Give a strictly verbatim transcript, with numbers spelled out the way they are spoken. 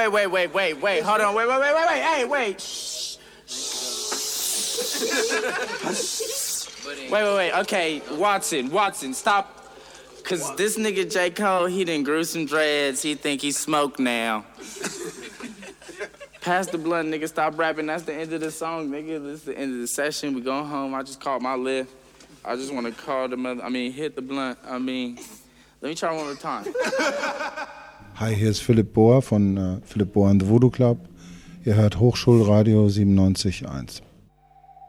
wait, wait, wait, wait, wait. Hold on, wait, wait, wait, wait, wait. Hey, wait. Shh. Wait, wait, wait. Okay, Watson, Watson, stop. Cause this nigga J. Cole, he done grew some dreads. He think he smoke now. Pass the blunt, nigga. Stop rapping. That's the end of the song, nigga. This is the end of the session. We going home. I just called my lift. I just want to call the mother. I mean, hit the blunt. I mean, let me try one more time. Hi, hier ist Philipp Bohr von äh, Philipp Bohr and the Voodoo Club. Ihr hört Hochschulradio siebenundneunzig Komma eins.